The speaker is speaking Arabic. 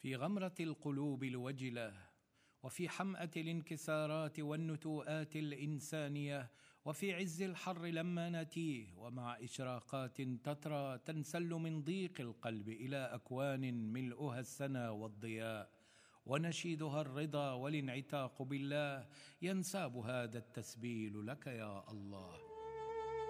في غمرة القلوب الوجلة، وفي حمأة الانكسارات والنتوءات الإنسانية، وفي عز الحر لما نتيه، ومع إشراقات تترى تنسل من ضيق القلب إلى أكوان ملؤها السنا والضياء، ونشيدها الرضا والانعتاق بالله، ينساب هذا التسبيل لك يا الله.